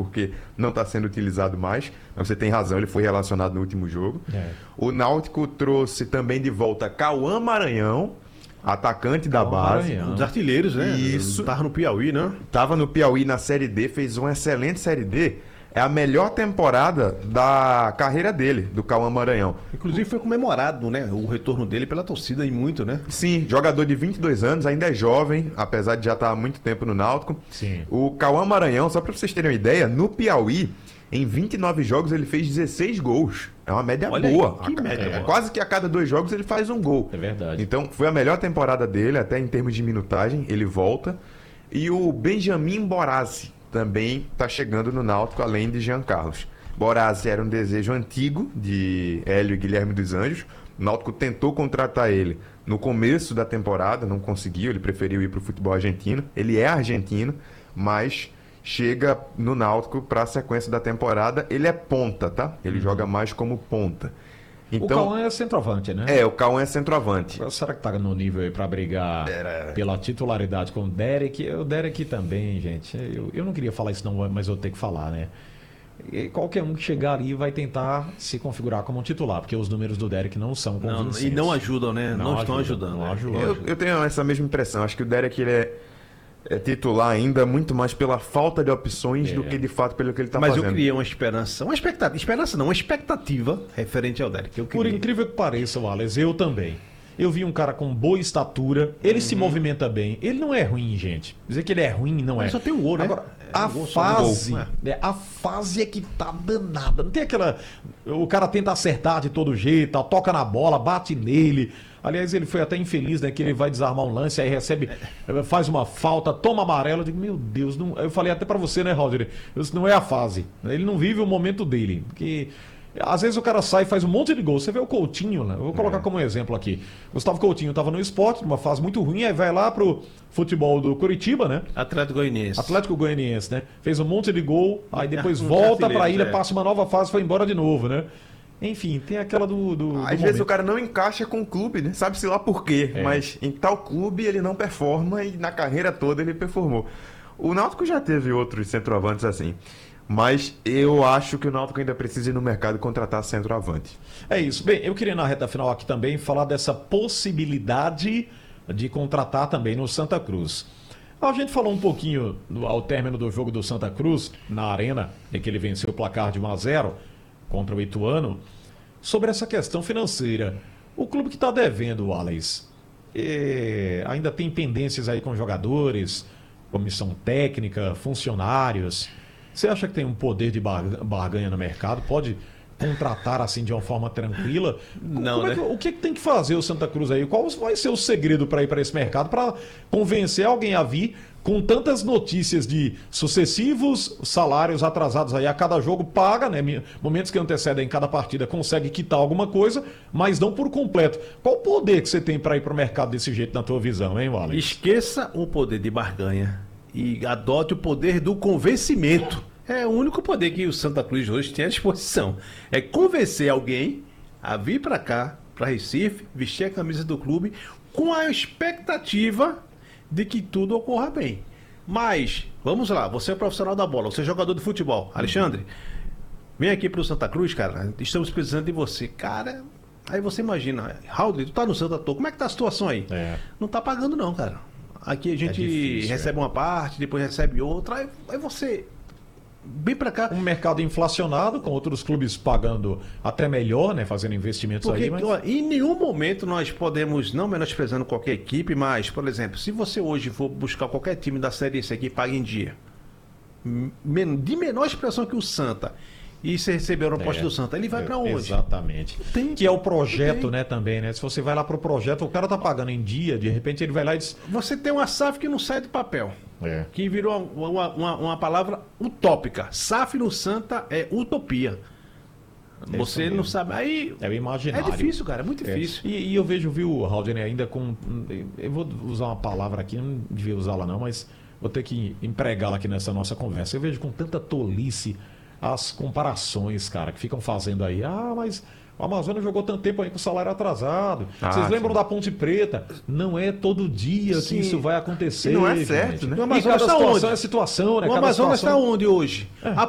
porque não está sendo utilizado mais. Mas você tem razão, ele foi relacionado no último jogo. O Náutico trouxe também de volta Cauã Maranhão, atacante da base. Um dos artilheiros, né? Isso. Tava no Piauí, né? Tava no Piauí na Série D, fez uma excelente Série D. É a melhor temporada da carreira dele, do Cauã Maranhão. Inclusive foi comemorado, né? O retorno dele pela torcida e muito, né? Sim, jogador de 22 anos, ainda é jovem, apesar de já estar há muito tempo no Náutico. Sim. O Cauã Maranhão, só para vocês terem uma ideia, no Piauí, em 29 jogos ele fez 16 gols. É uma média Olha boa. aí, que média boa. Quase que a cada 2 jogos ele faz um gol. É verdade. Então foi a melhor temporada dele, até em termos de minutagem, ele volta. E o Benjamin Borazzi também está chegando no Náutico, além de Jean Carlos. Borazzi era um desejo antigo de Hélio e Guilherme dos Anjos. O Náutico tentou contratar ele no começo da temporada, não conseguiu, ele preferiu ir para o futebol argentino. Ele é argentino, mas chega no Náutico para a sequência da temporada. Ele é ponta, tá? Ele joga mais como ponta. O Cauã é centroavante, né? O Cauã é centroavante. Será que tá no nível aí pra brigar pela titularidade com o Derek? O Derek também, gente. Eu não queria falar isso não, mas eu tenho que falar, né? E qualquer um que chegar ali vai tentar se configurar como um titular, porque os números do Derek não são convincentes. E não ajudam, né? Não estão ajudando. Não ajudam. Eu tenho essa mesma impressão. Acho que o Derek ele é titular ainda muito mais pela falta de opções do que de fato pelo que ele está fazendo. Mas eu criei uma esperança, uma expectativa referente ao Derek. Por incrível que pareça, Wallace, eu também. Eu vi um cara com boa estatura, ele se movimenta bem, ele não é ruim, gente. Dizer que ele é ruim não é. Mas só tem um gol, né? Agora, a fase é que tá danada. Não tem aquela... O cara tenta acertar de todo jeito, toca na bola, bate nele. Aliás, ele foi até infeliz, né? Que ele vai desarmar um lance, aí recebe, faz uma falta, toma amarelo. Eu digo, meu Deus, não... Eu falei até pra você, né, Roger? Isso não é a fase. Ele não vive o momento dele. Porque às vezes o cara sai e faz um monte de gol. Você vê o Coutinho, né? Eu vou colocar como exemplo aqui. Gustavo Coutinho estava no Sport, numa fase muito ruim, aí vai lá pro futebol do Curitiba, né? Atlético Goianiense, né? Fez um monte de gol, aí depois volta pra ilha, passa uma nova fase, foi embora de novo, né? Enfim, tem aquela Às vezes o cara não encaixa com o clube, né? Sabe-se lá por quê, mas em tal clube ele não performa e na carreira toda ele performou. O Náutico já teve outros centroavantes assim, mas eu acho que o Náutico ainda precisa ir no mercado e contratar centroavante. É isso. Bem, eu queria na reta final aqui também falar dessa possibilidade de contratar também no Santa Cruz. A gente falou um pouquinho ao término do jogo do Santa Cruz, na Arena, em que ele venceu o placar de 1-0 contra o Ituano, sobre essa questão financeira. O clube que está devendo, Wallace, ainda tem pendências aí com jogadores, comissão técnica, funcionários. Você acha que tem um poder de barganha no mercado? Pode contratar assim de uma forma tranquila? Não, né? O que tem que fazer o Santa Cruz aí? Qual vai ser o segredo para ir para esse mercado, para convencer alguém a vir com tantas notícias de sucessivos salários atrasados aí a cada jogo, paga, né? Momentos que antecedem cada partida, consegue quitar alguma coisa, mas não por completo. Qual o poder que você tem para ir para o mercado desse jeito, na tua visão, hein, Wallace? Esqueça o poder de barganha e adote o poder do convencimento. É o único poder que o Santa Cruz hoje tem à disposição. É convencer alguém a vir para cá, para Recife, vestir a camisa do clube, com a expectativa de que tudo ocorra bem. Mas, vamos lá, você é profissional da bola, você é jogador de futebol. Alexandre, vem aqui pro Santa Cruz, cara, estamos precisando de você. Cara, aí você imagina, Raul, tu tá no Santa Cruz, como é que tá a situação aí? Não tá pagando não, cara. Aqui a gente recebe uma parte, depois recebe outra, aí você... Vem pra cá. Um mercado inflacionado, com outros clubes pagando até melhor, né? Fazendo investimentos aí. Mas... Em nenhum momento nós podemos, não menosprezando qualquer equipe, mas, por exemplo, se você hoje for buscar qualquer time da Série C que paga em dia, de menor expressão que o Santa, e você recebeu a proposta do Santa, ele vai pra onde? Exatamente. Que é o projeto, né, também, né? Se você vai lá pro projeto, o cara tá pagando em dia, de repente ele vai lá e diz... Você tem uma SAF que não sai do papel. Que virou uma palavra utópica. SAF no Santa é utopia. Você não sabe. Aí é o imaginário. É difícil, cara. É muito difícil. E eu vejo, viu, Raul, ainda com... Eu vou usar uma palavra aqui, não devia usá-la não, mas vou ter que empregá-la aqui nessa nossa conversa. Eu vejo com tanta tolice as comparações, cara, que ficam fazendo aí. Mas... O Amazonas jogou tanto tempo aí com o salário atrasado. Vocês lembram da Ponte Preta? Não é todo dia que isso vai acontecer. E não é certo, gente. né? O Amazonas está onde? É situação, né? O Amazonas está onde hoje?